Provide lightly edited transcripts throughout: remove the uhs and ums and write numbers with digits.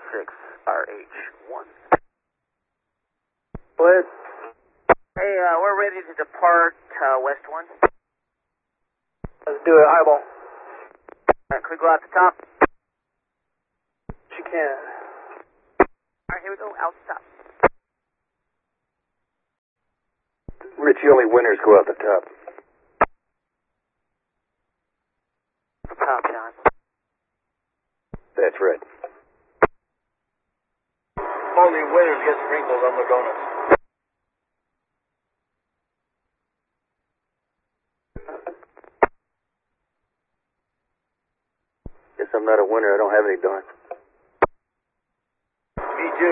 6RH1. Split. Hey, we're ready to depart West 1. Let's do it, highball. Can we go out the top? She can. Alright, here we go, out the top. Richie, only winners go out the top. The top, John. That's right. Only winners get sprinkles on the donuts. Guess I'm not a winner. I don't have any donuts. Me too.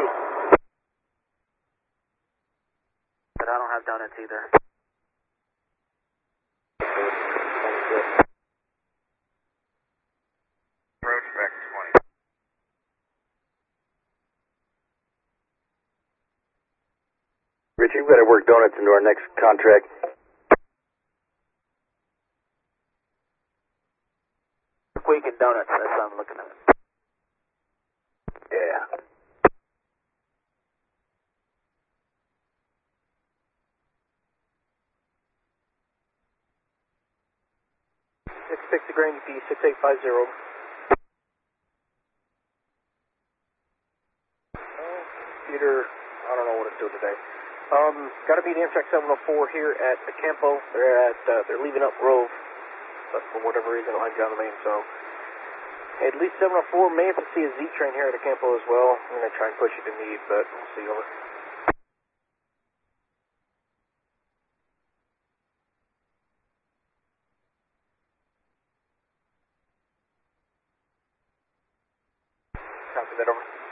But I don't have donuts either. Approach back 20. Richie, we better work donuts into our next contract. Week and donuts, that's what I'm looking at. Yeah. $660 Grand UP 6850. Computer, I don't know what it's doing today. Got to be the Amtrak 704 here at the Campo. They're leaving up Grove, but for whatever reason it lines down the main. So at least 704 may have to see a Z train here at the Campo as well. I'm gonna try and push it to need, but we'll see. Over. Copy that, over.